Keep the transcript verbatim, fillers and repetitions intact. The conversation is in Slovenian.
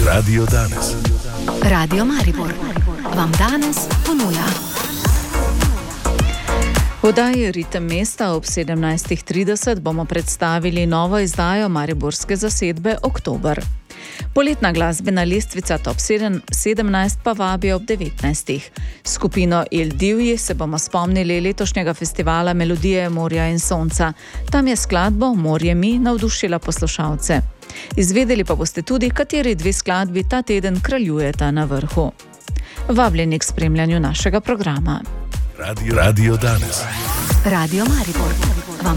Radio danes. Radio Maribor vam danes ponuja. V oddaji Ritem mesta ob sedemnajst trideset bomo predstavili novo izdajo mariborske zasedbe Oktober. Poletna glasbena lestvica Top sedemnajst pa vabi ob devetnajstih. Skupino Il Divji se bomo spomnili letošnjega festivala Melodije morja in sonca. Tam je skladbo Morje mi navdušila poslušalce. Izvedeli pa boste tudi, kateri dve skladbi ta teden kraljujeta na vrhu. Vabljeni k spremljanju našega programa. Radio, Radio danes. Radio Maribor.